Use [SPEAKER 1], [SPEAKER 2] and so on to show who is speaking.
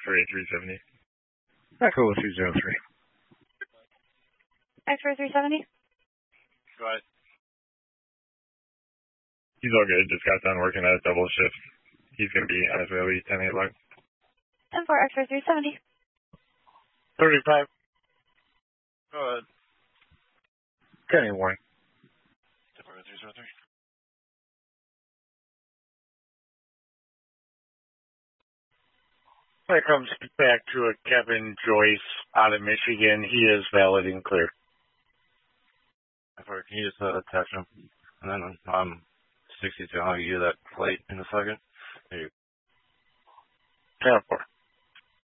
[SPEAKER 1] X-ray 370.
[SPEAKER 2] Echo 303.
[SPEAKER 3] X-ray 370.
[SPEAKER 1] Go ahead. He's all good. Just got done working at a double shift. He's going to be on his way. 10-8 log.
[SPEAKER 3] 10-4 X-ray 370.
[SPEAKER 1] 35. Go ahead.
[SPEAKER 2] 10-8 warning.
[SPEAKER 1] 10-4 303.
[SPEAKER 2] That comes back to a Kevin Joyce out of Michigan. He is valid and clear.
[SPEAKER 1] Can you just attach him? And then I'm 62. I'll give you that plate in a second. There you go.
[SPEAKER 2] 10-4.